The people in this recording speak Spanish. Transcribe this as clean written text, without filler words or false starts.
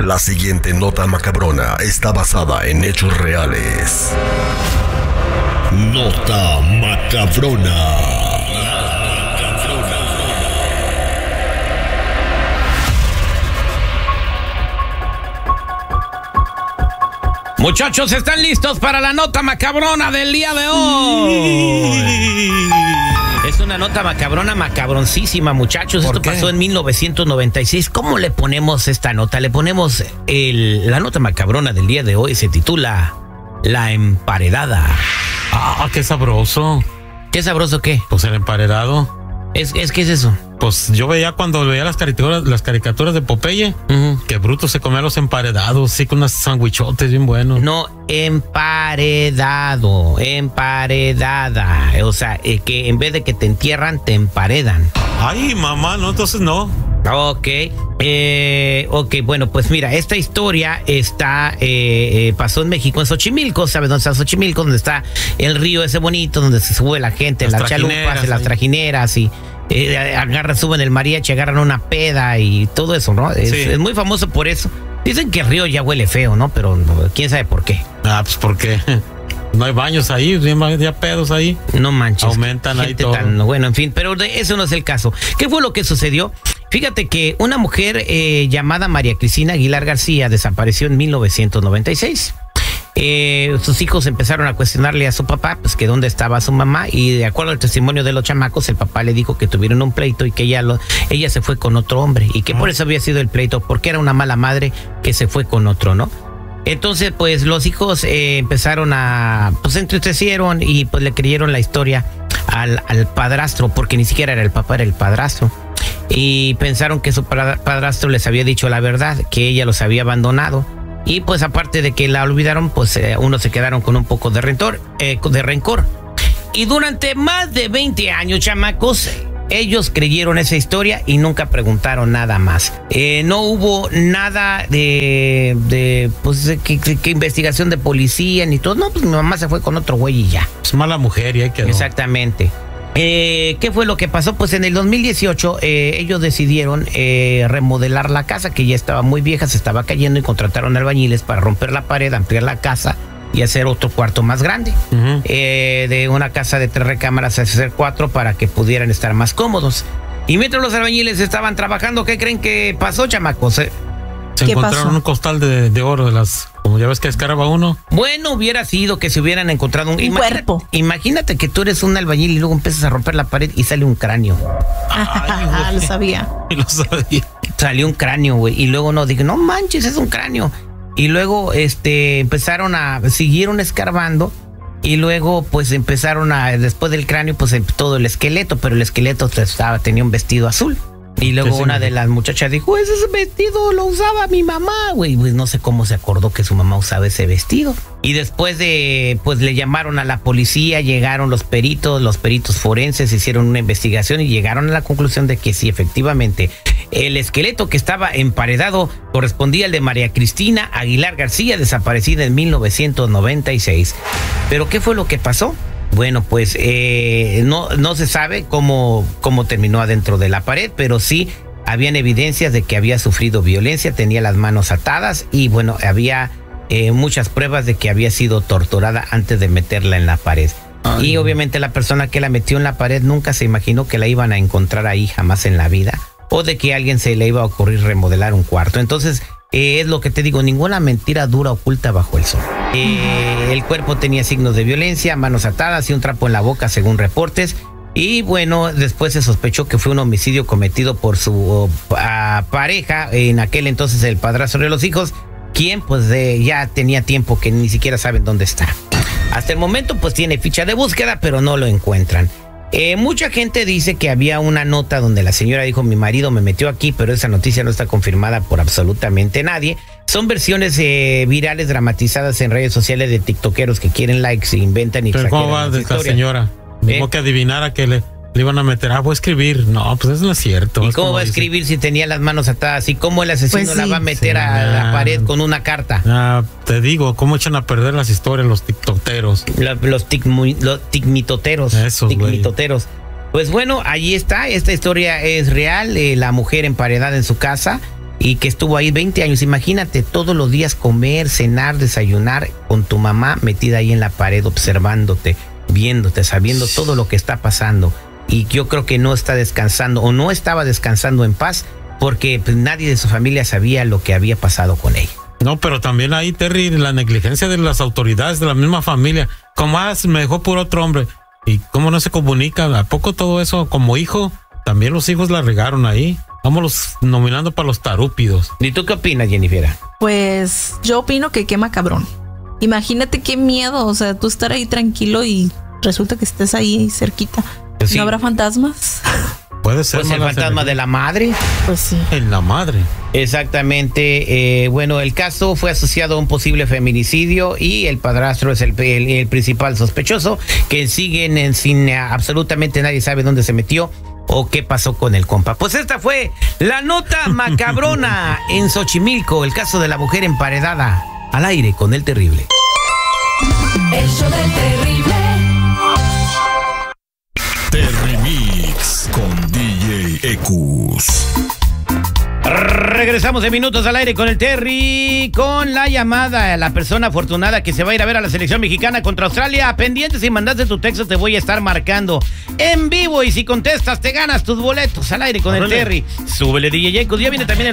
La siguiente nota macabrona está basada en hechos reales. Nota macabrona. Muchachos, ¿están listos para la nota macabrona del día de hoy? Es una nota macabrona, macabroncísima, muchachos. Esto pasó en 1996. ¿Cómo le ponemos esta nota? Le ponemos la nota macabrona del día de hoy. Se titula La Emparedada. Ah, qué sabroso. ¿Qué sabroso qué? Pues el emparedado. ¿Qué es eso? Pues yo veía cuando veía las caricaturas de Popeye, que Bruto se comía los emparedados, sí, con unos sandwichotes bien buenos. No, emparedado, emparedada. O sea, que en vez de que te entierran, te emparedan. Ay, mamá, no, entonces no. Ok, bueno, pues mira, esta historia pasó en México, en Xochimilco. ¿Sabes dónde está Xochimilco? Donde está el río ese bonito, donde se sube la gente, en las chalupas, en las trajineras y suben el mariachi, agarran una peda y todo eso, ¿no? Es muy famoso por eso. Dicen que el río ya huele feo, ¿no? Pero quién sabe por qué. Ah, pues porque no hay baños ahí, ya pedos ahí. No manches. Aumentan ahí todo. Bueno, en fin, pero eso no es el caso. ¿Qué fue lo que sucedió? Fíjate que una mujer llamada María Cristina Aguilar García desapareció en 1996. Sus hijos empezaron a cuestionarle a su papá, pues que dónde estaba su mamá, y de acuerdo al testimonio de los chamacos, el papá le dijo que tuvieron un pleito y que ella se fue con otro hombre, y que por eso había sido el pleito, porque era una mala madre que se fue con otro, ¿no? Entonces, pues los hijos empezaron se entristecieron y pues le creyeron la historia al padrastro, porque ni siquiera era el papá, era el padrastro. Y pensaron que su padrastro les había dicho la verdad, que ella los había abandonado. Y pues aparte de que la olvidaron, pues unos se quedaron con un poco de rencor. Y durante más de 20 años, chamacos, ellos creyeron esa historia y nunca preguntaron nada más. No hubo nada de investigación de policía ni todo. No, pues mi mamá se fue con otro güey y ya. Es mala mujer y ahí quedó. Exactamente. ¿Qué fue lo que pasó? Pues en el 2018 ellos decidieron remodelar la casa, que ya estaba muy vieja, se estaba cayendo, y contrataron albañiles para romper la pared, ampliar la casa y hacer otro cuarto más grande. De una casa de 3 recámaras a hacer 4 para que pudieran estar más cómodos. Y mientras los albañiles estaban trabajando, ¿qué creen que pasó, chamacos? Se encontraron un costal de oro de las, como ya ves que escarba uno. Bueno, hubiera sido que se hubieran encontrado un cuerpo. Imagínate que tú eres un albañil y luego empiezas a romper la pared y sale un cráneo. Lo sabía. Salió un cráneo, güey. Y luego dije, no manches, es un cráneo. Y luego siguieron escarbando. Y luego pues empezaron después del cráneo, pues todo el esqueleto. Pero el esqueleto tenía un vestido azul. Y luego una de las muchachas dijo, ese vestido lo usaba mi mamá, güey. Pues no sé cómo se acordó que su mamá usaba ese vestido. Y después pues le llamaron a la policía, llegaron los peritos forenses, hicieron una investigación y llegaron a la conclusión de que sí, efectivamente, el esqueleto que estaba emparedado correspondía al de María Cristina Aguilar García, desaparecida en 1996. ¿Pero qué fue lo que pasó? Bueno, pues no se sabe cómo terminó adentro de la pared, pero sí habían evidencias de que había sufrido violencia, tenía las manos atadas y bueno, había muchas pruebas de que había sido torturada antes de meterla en la pared. Y obviamente la persona que la metió en la pared nunca se imaginó que la iban a encontrar ahí jamás en la vida, o de que a alguien se le iba a ocurrir remodelar un cuarto. Entonces, es lo que te digo, ninguna mentira dura oculta bajo el sol. El cuerpo tenía signos de violencia, manos atadas y un trapo en la boca, según reportes. Y bueno, después se sospechó que fue un homicidio cometido por su pareja, en aquel entonces el padrastro de los hijos, quien pues ya tenía tiempo que ni siquiera saben dónde está. Hasta el momento pues tiene ficha de búsqueda, pero no lo encuentran. Mucha gente dice que había una nota donde la señora dijo, mi marido me metió aquí, pero esa noticia no está confirmada por absolutamente nadie. Son versiones virales dramatizadas en redes sociales de tiktokeros que quieren likes e inventan y exageran. ¿Pero cómo va de esta señora? Dijo que adivinara que le iban a meter. Voy a escribir. No, pues eso no es cierto. ¿Y cómo va a escribir si tenía las manos atadas? ¿Y cómo el asesino la va a meter a la pared con una carta? Te digo, cómo echan a perder las historias los tiktokeros. Los ticmitoteros. Eso, Pues bueno, allí está. Esta historia es real. La mujer emparedada en su casa. y que estuvo ahí 20 años. Imagínate todos los días comer, cenar, desayunar con tu mamá metida ahí en la pared observándote, viéndote, sabiendo todo lo que está pasando. Y yo creo que no está descansando o no estaba descansando en paz porque pues, nadie de su familia sabía lo que había pasado con ella. No, pero también ahí, Terry, la negligencia de las autoridades de la misma familia. Como me dejó por otro hombre. ¿Y cómo no se comunica? ¿A poco todo eso como hijo? También los hijos la regaron ahí. Vámonos nominando para los tarúpidos. ¿Y tú qué opinas, Jennifer? Pues yo opino que quema cabrón. Imagínate qué miedo, o sea, tú estar ahí tranquilo y resulta que estés ahí cerquita. Pues sí. ¿No habrá fantasmas? Puede ser. Pues el fantasma de la madre. Pues sí. En la madre. Exactamente. Bueno, el caso fue asociado a un posible feminicidio y el padrastro es el principal sospechoso, que siguen sin absolutamente nadie sabe dónde se metió o qué pasó con el compa. Pues esta fue la nota macabrona en Xochimilco, el caso de la mujer emparedada. Al aire con el terrible. El show del terrible. Terrimix con DJ Ecus. Regresamos en minutos al aire con el Terry, con la llamada a la persona afortunada que se va a ir a ver a la selección mexicana contra Australia. Pendiente, si mandaste tu texto te voy a estar marcando en vivo y si contestas te ganas tus boletos al aire con el Terry. Súbele DJ Ecus, ya viene también el